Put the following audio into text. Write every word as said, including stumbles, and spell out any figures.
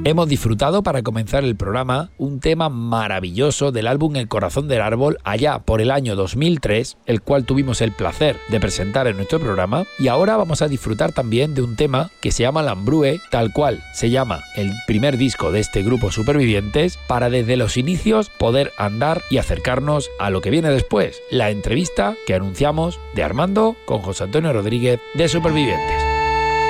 Hemos disfrutado para comenzar el programa un tema maravilloso del álbum El Corazón del Árbol allá por el año dos mil tres, el cual tuvimos el placer de presentar en nuestro programa, y ahora vamos a disfrutar también de un tema que se llama Lambrue, tal cual se llama el primer disco de este grupo Supervivientes, para desde los inicios poder andar y acercarnos a lo que viene después, la entrevista que anunciamos de Armando con José Antonio Rodríguez de Supervivientes.